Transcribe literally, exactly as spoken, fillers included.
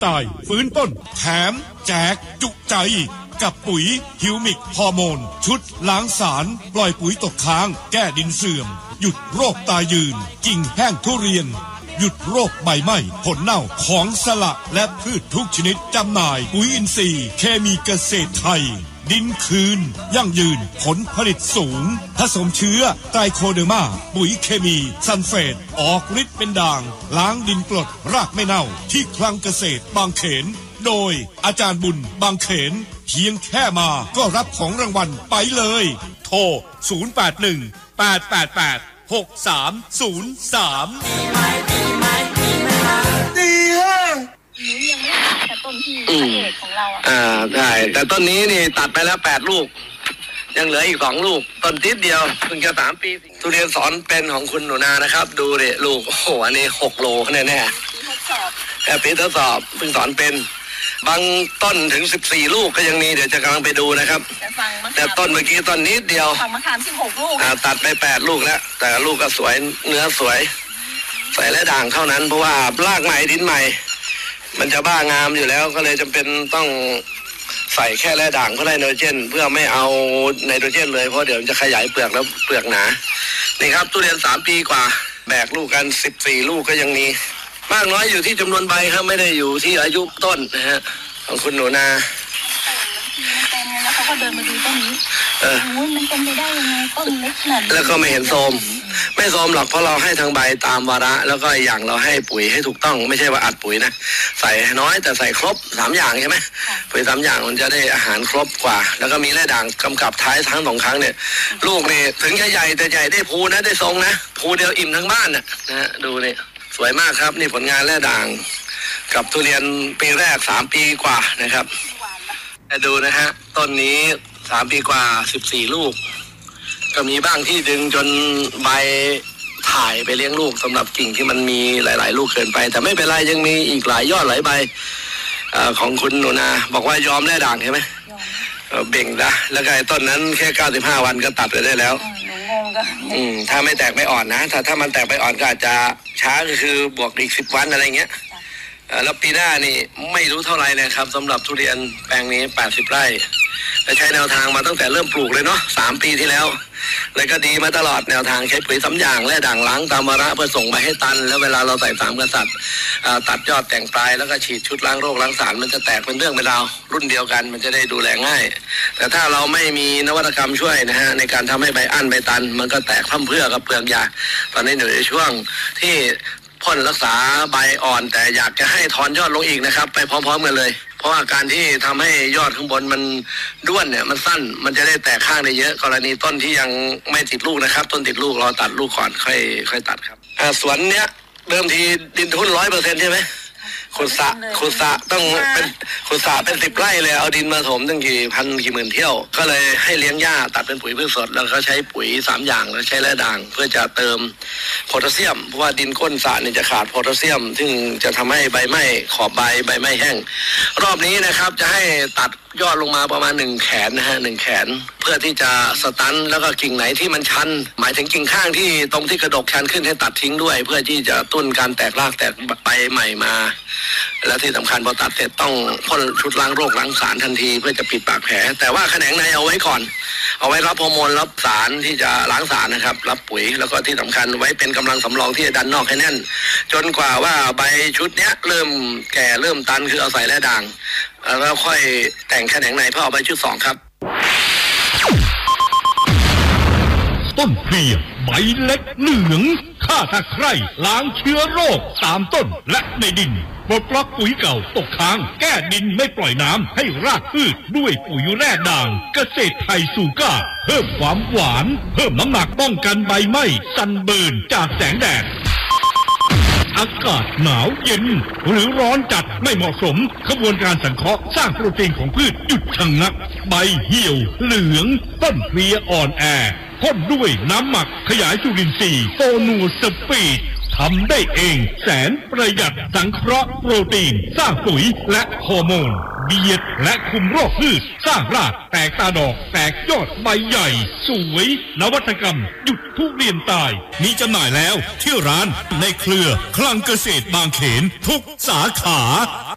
ตายฟื้นต้นแถมแจกจุใจกับปุ๋ยฮิวมิกฮอร์โมนชุดล้างสารปล่อยปุ๋ยตกค้างแก้ดินเสื่อมหยุดโรคตายยืนกิ่งแห้งทุเรียนหยุดโรคใบไหม้ผลเน่าของสละและพืชทุกชนิดจำหน่ายปุ๋ยอินทรีย์เคมีเกษตรไทยดินคืนยั่งยืนผลผลิตสูงผสมเชื้อไตรโคเดอร์มาปุ๋ยเคมีซัลเฟตออกฤทธิ์เป็นด่างล้างดินกรดรากไม่เน่าที่คลังเกษตรบางเขนโดยอาจารย์บุญบางเขนเพียงแค่มาก็รับของรางวัลไปเลยโทรศูนย์ แปด หนึ่ง แปด แปด แปด หก สาม ศูนย์ สามดีไหมดีไหมดีไหมดีฮะนี้ยังไม่ตัดแต่ต้นที่พระเอกของเราอ่าใช่แต่ต้นนี้นี่ตัดไปแล้วแปดลูกยังเหลืออีกสองลูกต้นติดเดียวเพิ่งจะสามปีทุเรียนสอนเป็นของคุณหนูนานะครับดูดิลูกโอ้โหอันนี้หกโลแน่แน่ทดสอบแค่ปีทดสอบเพิ่งสอนเป็นบางต้นถึงสิบสี่ลูกก็ยังมีเดี๋ยวจะกำลังไปดูนะครับแต่ต้นเมื่อกี้ต้นนิดเดียวฝั่งมะขามสิบหกลูกตัดไปแปดลูกแล้วแต่ลูกก็สวยเนื้อสวยใส่และด่างเท่านั้นเพราะว่ารากใหม่ดินใหม่มันจะบ้างามอยู่แล้วก็เลยจำเป็นต้องใส่แค่แร่ด่างก็ได้ไนโตรเจนเพื่อไม่เอาไนโตรเจนเลยเพราะเดี๋ยวจะขยายเปลือกแล้วเปลือกหนานี่ครับทุเรียนสามปีกว่าแบกลูกกันสิบสี่ลูกก็ยังมีมากน้อยอยู่ที่จำนวนใบครับไม่ได้อยู่ที่อายุต้นนะฮะของคุณหนูนาเต็มแล้วเขาก็เดินมาดูต้นนี้เออมันเป็นไปได้ยังไงต้นเล็กขนาดนี้แล้วก็ไม่เห็นโทรมไม่โทรมหรอกเพราะเราให้ทางใบตามวาระแล้วก็อย่างเราให้ปุ๋ยให้ถูกต้องไม่ใช่ว่าอัดปุ๋ยนะใส่น้อยแต่ใส่ครบสามอย่างใช่ไหมปุ๋ยสามอย่างมันจะได้อาหารครบกว่าแล้วก็มีแร่ด่างกำกับท้ายทั้งสองครั้งเนี่ยลูกนี่ถึงจะใหญ่แต่ใหญ่ได้ภูนะได้ทรงนะภูเดียวอิ่มทั้งบ้านน่ะนะฮะดูนี่สวยมากครับนี่ผลงานแร่ด่างกับทุเรียนปีแรกสามปีกว่านะครับดูนะฮะต้นนี้สามปีกว่าสิบสี่ลูกก็มีบ้างที่ดึงจนใบถ่ายไปเลี้ยงลูกสำหรับกิ่งที่มันมีหลายๆลูกเกินไปแต่ไม่เป็นไรยังมีอีกหลายยอดหลายใบของคุณหนูนาบอกว่ายอมแร่ด่างใช่ไหมเบ่งนะแล้วก็ต้นนั้นแค่เก้าสิบห้าวันก็ตัดไปได้แล้วอืมถ้าไม่แตกไม่อ่อนนะถ้าถ้ามันแตกไม่อ่อนก็อาจจะช้าก็คือบวกอีกสิบวันอะไรเงี้ยแล้วปีหน้านี่ไม่รู้เท่าไหร่นะครับสำหรับทุเรียนแปลงนี้แปดสิบไร่และใช้แนวทางมาตั้งแต่เริ่มปลูกเลยเนาะสามปีที่แล้วแล้วก็ดีมาตลอดแนวทางใช้ปุ๋ยสามอย่างและด่างล้างตามวาระเพื่อส่งไปให้ตันแล้วเวลาเราใส่สามกษัตริย์ตัดยอดแต่งปลายแล้วก็ฉีดชุดล้างโรคล้างสารมันจะแตกเป็นเรื่องเป็นราวรุ่นเดียวกันมันจะได้ดูแลง่ายแต่ถ้าเราไม่มีนวัตกรรมช่วยนะฮะในการทำให้ใบอั้นใบตันมันก็แตกพร่ำเพรื่อกับเปลือกยาตอนนี้อยู่ในช่วงที่พ่นรักษาใบอ่อนแต่อยากจะให้ถอนยอดลงอีกนะครับไปพร้อมๆกันเลยเพราะว่าการที่ทำให้ยอดข้างบนมันด้วนเนี่ยมันสั้นมันจะได้แตกข้างได้เยอะกรณีต้นที่ยังไม่ติดลูกนะครับต้นติดลูกเราตัดลูกก่อนค่อยค่อยตัดครับอ่าสวนเนี้ยเดิมทีดินทุนร้อยเปอร์เซ็นต์ใช่ไหมขุดสระขุดสระต้องเป็นขุดสระเป็นสิบไร่เลยเอาดินมาถมตั้งกี่พันกี่หมื่นเที่ยวก็เลยให้เลี้ยงหญ้าตัดเป็นปุ๋ยพืชสดแล้วก็ใช้ปุ๋ยสามอย่างแล้วใช้แร่ด่างเพื่อจะเติมโพแทสเซียมเพราะว่าดินก้นสระนี่จะขาดโพแทสเซียมซึ่งจะทำให้ใบไม้ขอบใบใบไม้แห้งรอบนี้นะครับจะให้ตัดยอดลงมาประมาณหนึ่งแขนนะฮะหนึ่งแขนเพื่อที่จะสตันแล้วก็กิ่งไหนที่มันชันหมายถึงกิ่งข้างที่ตรงที่กระดกชันขึ้นให้ตัดทิ้งด้วยเพื่อที่จะตุ้นการแตกรากแตกใบใหม่มาและที่สำคัญพอตัดเสร็จต้องพ่นชุดล้างโรคล้างสารทันทีเพื่อจะปิดปากแผลแต่ว่าแขนงในเอาไว้ก่อนเอาไว้รับฮอร์โมนรับสารที่จะล้างสารนะครับรับปุ๋ยแล้วก็ที่สำคัญไว้เป็นกำลังสำรองที่จะดันนอกให้แน่นจนกว่าว่าใบชุดเนี้ยเริ่มแก่เริ่มตันคือเอาใส่แร่ด่างแล้วค่อยแต่งแขนงในเพื่อเอาใบชุดสองครับต้นเพลียใบเล็กเหลืองฆ่าตะไคร่ล้างเชื้อโรคตามต้นและในดินปลดล็อกปุ๋ยเก่าตกค้างแก้ดินไม่ปล่อยน้ำให้รากพืชด้วยปุ๋ยแร่ด่างเกษตรไทยสูก้าเพิ่มความหวานเพิ่มน้ำหนักป้องกันใบไหม้ซันเบิร์นจากแสงแดดอากาศหนาวเย็นหรือร้อนจัดไม่เหมาะสมขบวนการสังเคราะห์สร้างโปรตีนของพืชหยุดชะงักใบเหี่ยวเหลืองต้นเพลียอ่อนแอพ่นด้วยน้ำหมักขยายจุลินทรีย์โฟนูสปีดทำได้เองแสนประหยัดสังเคราะห์โปรตีนสร้างปุ๋ยและฮอร์โมนเบียดและคุมโรคพืชสร้างรากแตกตาดอกแตกยอดใบใหญ่สวยนวัตกรรมหยุดทุเรียนตายมีจำหน่ายแล้วที่ร้านในเครือคลังเกษตรบางเขนทุกสาขา